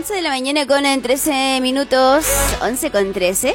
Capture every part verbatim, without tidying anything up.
once de la mañana con trece minutos, once con trece.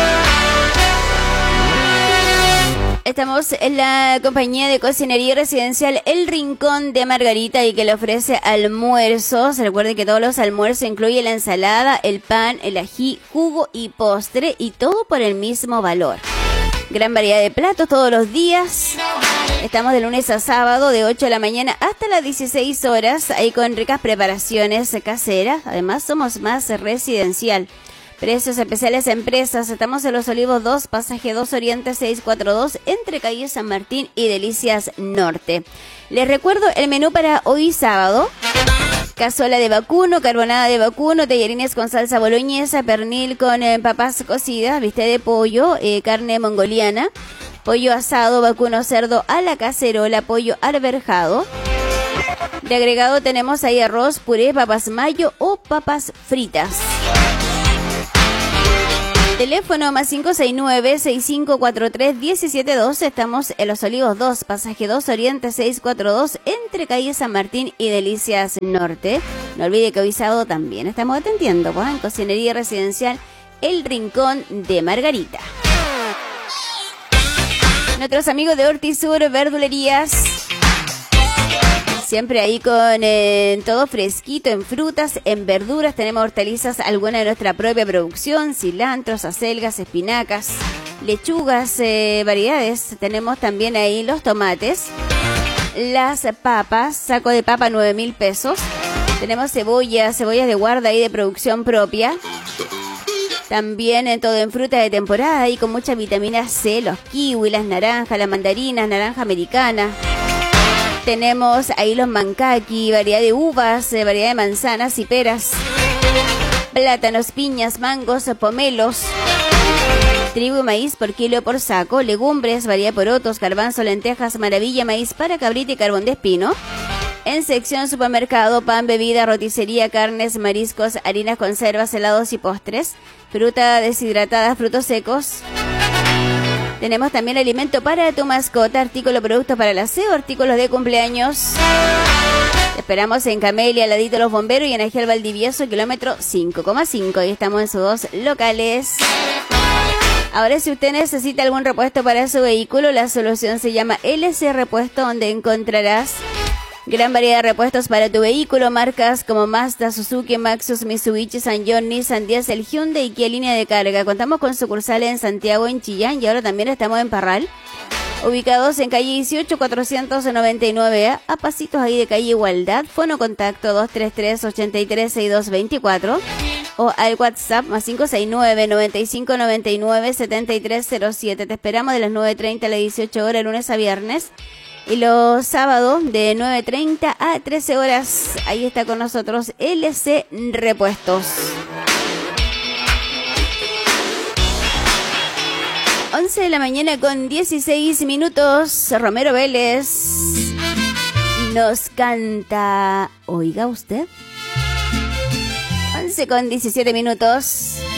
Estamos en la compañía de cocinería residencial El Rincón de Margarita y que le ofrece almuerzos. Recuerden que todos los almuerzos incluyen la ensalada, el pan, el ají, jugo y postre y todo por el mismo valor. Gran variedad de platos todos los días. Estamos de lunes a sábado de ocho de la mañana hasta las dieciséis horas, ahí con ricas preparaciones caseras. Además somos más residencial. Precios especiales a empresas. Estamos en Los Olivos dos, pasaje dos Oriente seiscientos cuarenta y dos, entre calle San Martín y Delicias Norte. Les recuerdo el menú para hoy sábado. Cazuela de vacuno, carbonada de vacuno, tallarines con salsa boloñesa, pernil con eh, papas cocidas, bistec de pollo, eh, carne mongoliana, pollo asado, vacuno cerdo a la cacerola, pollo arberjado. De agregado tenemos ahí arroz, puré, papas mayo o papas fritas. Teléfono más cinco seis nueve, seis cinco cuatro tres, uno siete dos. Estamos en Los Olivos dos, pasaje dos Oriente seiscientos cuarenta y dos, entre calle San Martín y Delicias Norte. No olvide que hoy sábado también estamos atendiendo, pues, en cocinería residencial El Rincón de Margarita. Nuestros amigos de Hortisur Verdulerías. Siempre ahí con eh, todo fresquito en frutas, en verduras. Tenemos hortalizas, alguna de nuestra propia producción, cilantros, acelgas, espinacas, lechugas, eh, variedades. Tenemos también ahí los tomates, las papas, saco de papa nueve mil pesos. Tenemos cebollas, cebollas de guarda y de producción propia. También en todo en fruta de temporada y con mucha vitamina C, los kiwi, las naranjas, las mandarinas, naranja americana. Tenemos ahí los mancaki, variedad de uvas, variedad de manzanas y peras, plátanos, piñas, mangos, pomelos, trigo y maíz por kilo por saco, legumbres, variedad de porotos, garbanzo, lentejas, maravilla, maíz para cabrita y carbón de espino. En sección supermercado, pan, bebida, roticería, carnes, mariscos, harinas, conservas, helados y postres, fruta deshidratada, frutos secos. Tenemos también alimento para tu mascota, artículos, productos para el aseo, artículos de cumpleaños. Te esperamos en Camelia, al ladito de los bomberos, y en Agel Valdivieso, kilómetro cinco coma cinco. Y estamos en sus dos locales. Ahora, si usted necesita algún repuesto para su vehículo, la solución se llama L C Repuesto, donde encontrarás gran variedad de repuestos para tu vehículo, marcas como Mazda, Suzuki, Maxus, Mitsubishi, Sanyong, Nissan, Diesel, Hyundai y Kia línea de carga. Contamos con sucursales en Santiago, en Chillán, y ahora también estamos en Parral, ubicados en calle dieciocho, cuatrocientos noventa y nueve A, a pasitos ahí de calle Igualdad. Fono contacto dos tres tres, ocho tres, seis dos dos cuatro o al WhatsApp más cinco seis nueve, noventa y cinco, noventa y nueve, setenta y tres cero siete. Te esperamos de las nueve treinta a las dieciocho horas, lunes a viernes. Y los sábados de nueve treinta a trece horas, ahí está con nosotros L C Repuestos. once de la mañana con dieciséis minutos. Romero Vélez nos canta Oiga Usted. once con diecisiete minutos.